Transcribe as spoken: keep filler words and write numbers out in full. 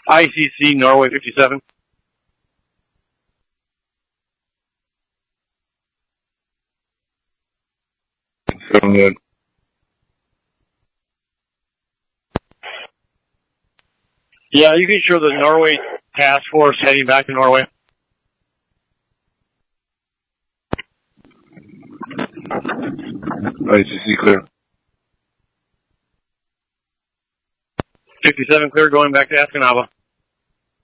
I C C, Norway fifty-seven. Seven good. Yeah, you can show the Norway task force heading back to Norway. I C C clear. fifty-seven clear, going back to Escanaba.